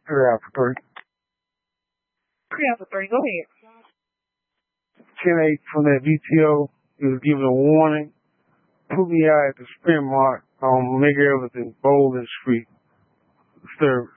Clear out for 3. 3 go ahead. 10-8 from that VTO. He was given a warning. Put me out at the sprint mark on Meg Everton, Bowling Street. Third.